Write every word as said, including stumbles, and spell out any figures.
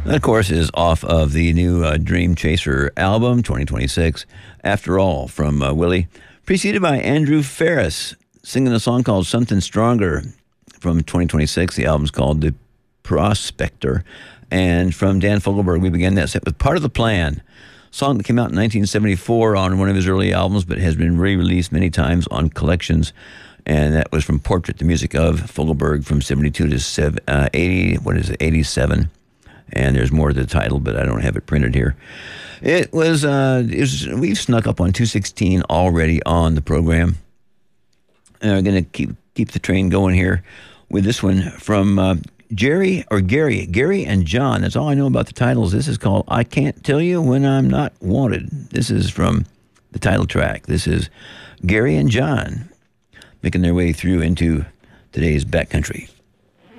That, of course, is off of the new uh, Dream Chaser album, twenty twenty-six, After All, from uh, Willie, preceded by Andrew Ferris, singing a song called Something Stronger from twenty twenty-six. The album's called The Prospector. And from Dan Fogelberg, we began that set with Part of the Plan, a song that came out in nineteen seventy-four on one of his early albums, but has been re-released many times on collections. And that was from Portrait, the music of Fogelberg, from seventy-two to uh, eighty, what is it, eighty-seven. And there's more to the title, but I don't have it printed here. It was, uh, it was we've snuck up on two sixteen already on the program. And we're going to keep keep the train going here with this one from uh, Jerry, or Gary, Gary and John. That's all I know about the titles. This is called I Can't Tell You When I'm Not Wanted. This is from the title track. This is Gary and John making their way through into today's backcountry.